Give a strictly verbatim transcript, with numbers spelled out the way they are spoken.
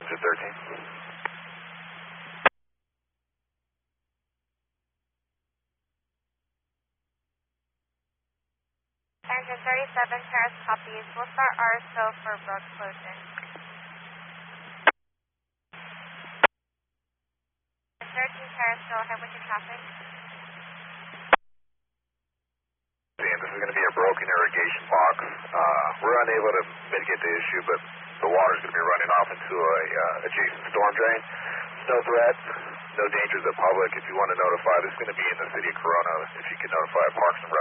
Altitude thirteen. Engine thirty-seven, Paris copies. We'll start R S O for Brooks closing. thirteen, Paris, go ahead with your traffic. This is going to be a broken irrigation box. Uh, we're unable to mitigate the issue, but the water's going to be running off into a uh, adjacent storm drain. No threat, no danger to the public. If you want to notify, this is going to be in the city of Corona. If you can notify Parks and Rec.